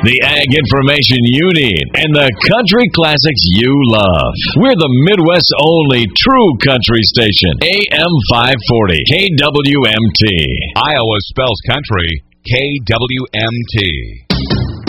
the ag information you need, and the country classics you love. We're the Midwest's only true country station. AM 540, KWMT. Iowa spells country, KWMT.